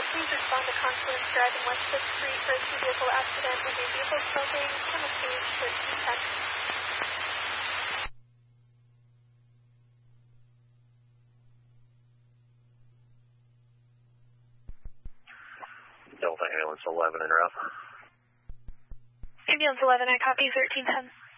please respond to Confluence Drive and West 5th Street for a two-vehicle accident with a vehicle smoking on the page 1310. Delta Ambulance 11 en route. Ambulance 11, I copy 1310.